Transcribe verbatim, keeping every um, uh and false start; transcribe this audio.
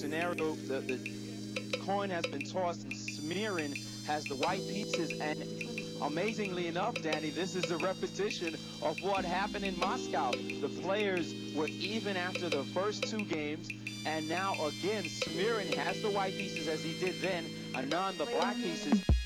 scenario, the, the coin has been tossed and Smirin has the white pieces, and amazingly enough, Danny, this is a repetition of what happened in Moscow. The players were even after the first two games, and now again, Smirin has the white pieces as he did then, Anand the black pieces.